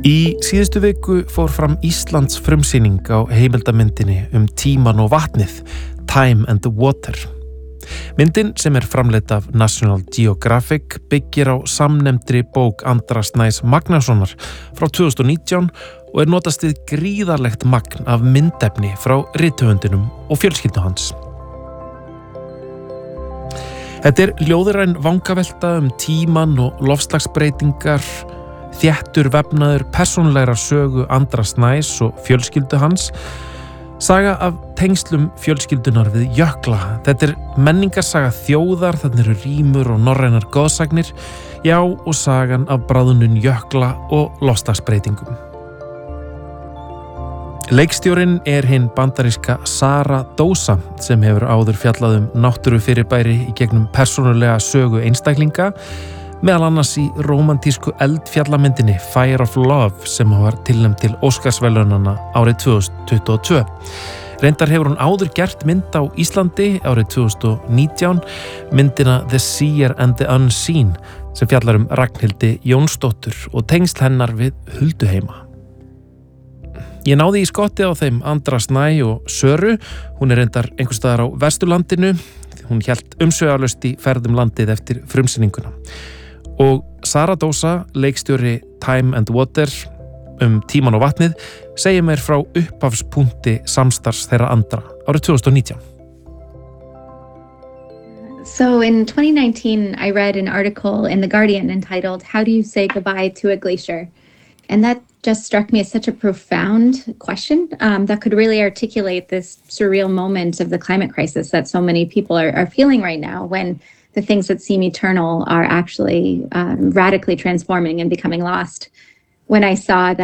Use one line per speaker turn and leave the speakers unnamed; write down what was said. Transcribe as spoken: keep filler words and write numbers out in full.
Í síðustu viku fór fram Íslands frumsýning á heimildamyndinni um tíman og vatnið, Time and the Water. Myndin, sem er framleidd af National Geographic, byggir á samnefndri bók Andra Snæs Magnasonar frá tvö þúsund og nítján og er notast við gríðarlegt magn af myndefni frá rithöfundinum og fjölskyldu hans. Þetta er ljóðræn vangavelta um tíman og loftslagsbreytingar, þéttur vefnaður persónulegrar sögu Andra Snæs og fjölskyldu hans, saga af tengslum fjölskyldunar við jökla. Þetta er menningarsaga þjóðar, þarna eru rímur og norrænar goðsagnir, já og sagan af bráðnun jökla og loftslagsbreytingum. Leikstjórinn er hinn bandaríska Sara Dósa sem hefur áður fjallað um náttúrufyrirbæri í gegnum persónulega sögu einstaklinga, meðal annars í rómantísku eldfjallamyndinni Fire of Love sem var tilnefnd til Óskarsverðlaunanna árið tvö þúsund tuttugu og tvö. Reyndar hefur hún áður gert mynd á Íslandi árið tvö þúsund og nítján, myndina The Seer and the Unseen sem fjallar um Ragnhildi Jónsdóttur og tengsl hennar við Hulduheima. Ég náði í skotti á þeim Andra Snæ og Söru, hún er reyndar einhvers staðar á Vesturlandinu, hún hélt umsvifalaust í ferðum landið eftir frumsýninguna. Og Sara Dósa, leikstjóri Time and Water um tíman og vatnið, segir mér frá upphafspunkti samstarfs þeirra Andra árið tvö þúsund og nítján.
So in twenty nineteen, I read an article in The Guardian entitled, How do you say goodbye to a glacier? And that just struck me as such a profound question um, that could really articulate this surreal moment of the climate crisis that so many people are, are feeling right now when the things that seem eternal are actually um, radically transforming and becoming lost. When I saw that